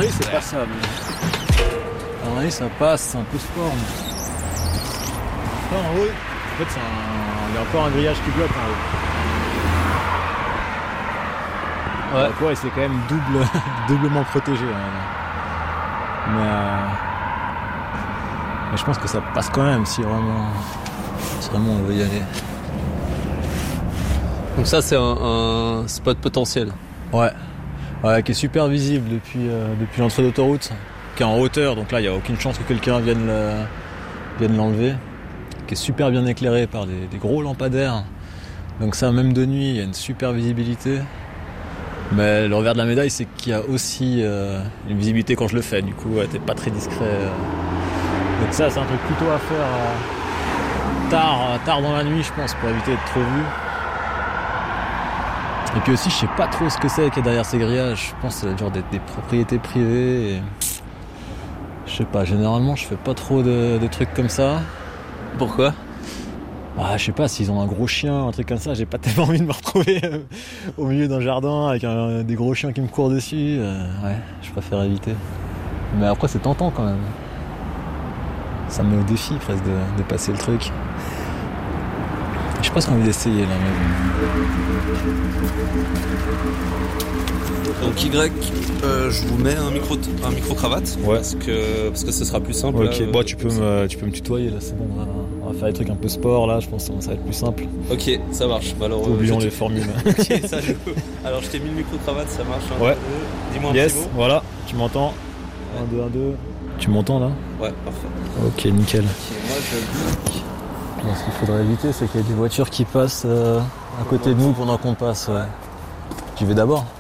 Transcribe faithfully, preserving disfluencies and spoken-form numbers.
rallye, c'est pas ça. Mais... En rallye, ça passe, c'est un peu sport. Mais... Enfin, en haut, en fait, c'est un... il y a encore un grillage qui bloque en haut. Ouais. Donc, ouais, c'est quand même double... doublement protégé. Hein. Mais, euh... mais je pense que ça passe quand même si vraiment, si vraiment on veut y aller. Donc ça, c'est un, un spot potentiel. Ouais. Ouais, qui est super visible depuis, euh, depuis l'entrée d'autoroute, qui est en hauteur, donc là il n'y a aucune chance que quelqu'un vienne, le, vienne l'enlever, qui est super bien éclairé par des, des gros lampadaires, donc ça même de nuit il y a une super visibilité, mais le revers de la médaille c'est qu'il y a aussi euh, une visibilité quand je le fais, du coup ouais, t'es pas très discret, euh. Donc ça c'est un truc plutôt à faire euh, tard, tard dans la nuit je pense, pour éviter d'être trop vu. Et puis aussi, je sais pas trop ce que c'est qu'il y a derrière ces grillages. Je pense que c'est genre des, des propriétés privées. Et... Je sais pas, généralement, je fais pas trop de, de trucs comme ça. Pourquoi ? Bah, je sais pas, s'ils ont un gros chien, un truc comme ça, j'ai pas tellement envie de me retrouver euh, au milieu d'un jardin avec un, des gros chiens qui me courent dessus. Euh, ouais, je préfère éviter. Mais après, c'est tentant quand même. Ça me met au défi presque de, de passer le truc. J'ai presque envie d'essayer là même. Donc Y, euh, je vous mets un micro, un micro cravate. Ouais. Parce que parce que ce sera plus simple. Ok. Là, Bon, tu peux me tu peux me tutoyer là, c'est bon. On va, on va faire des trucs un peu sport là. Je pense que ça va être plus simple. Ok, ça marche. Bah, alors, oublions euh, les formules. Ok, ça je peux. Alors je t'ai mis le micro cravate, ça marche. Un, Ouais. deux, dis-moi un Yes. petit mot. Voilà. Tu m'entends. un, deux, un, deux. Tu m'entends là ? Ouais, parfait. Ok, nickel. Ok, moi je clique. Bon, ce qu'il faudrait éviter, c'est qu'il y a des voitures qui passent euh, à côté de nous pendant qu'on passe. Ouais. J'y vais d'abord.